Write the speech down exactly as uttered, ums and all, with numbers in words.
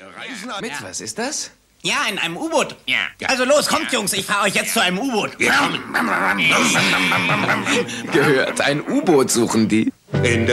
Reisen an. Mit was ist das? Ja, in einem U-Boot. Ja. Also los, kommt, Jungs, ich fahre euch jetzt zu einem U-Boot. Wir kommen. Gehört, ein U-Boot suchen die. In